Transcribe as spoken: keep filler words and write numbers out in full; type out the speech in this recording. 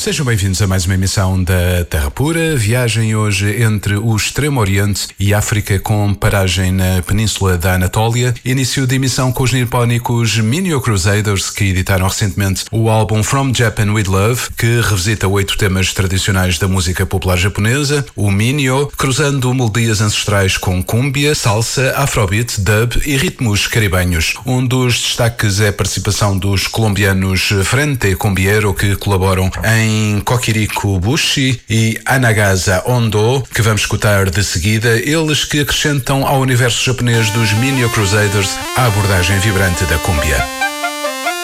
Sejam bem-vindos a mais uma emissão da Terra Pura. Viagem hoje entre o Extremo Oriente e África com paragem na Península da Anatólia. Início de emissão com os nipónicos Minyo Crusaders, que editaram recentemente o álbum From Japan With Love, que revisita oito temas tradicionais da música popular japonesa. O Minyo, cruzando melodias ancestrais com cumbia, salsa, afrobeat, dub e ritmos caribenhos. Um dos destaques é a participação dos colombianos Frente Cumbiero, que colaboram em Kokiriko Bushi e Anagasa Ondo, que vamos escutar de seguida, eles que acrescentam ao universo japonês dos Minyo Crusaders a abordagem vibrante da cumbia.